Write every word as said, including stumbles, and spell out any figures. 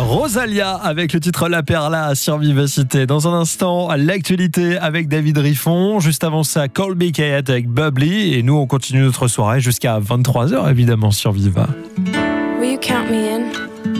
Rosalia avec le titre La Perla sur Vivacité. Dans un instant, l'actualité avec David Riffon. Juste avant ça, Colby Kayat avec Bubbly. Et nous, on continue notre soirée jusqu'à vingt-trois heures, évidemment, sur Viva. Will you count me in?